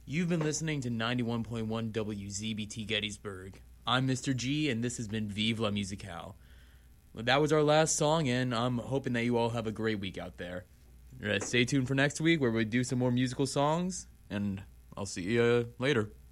You've been listening to 91.1 WZBT Gettysburg. I'm Mr. G, and this has been Vive la Musicale. Well, that was our last song, and I'm hoping that you all have a great week out there. Stay tuned for next week where we do some more musical songs, and I'll see you later.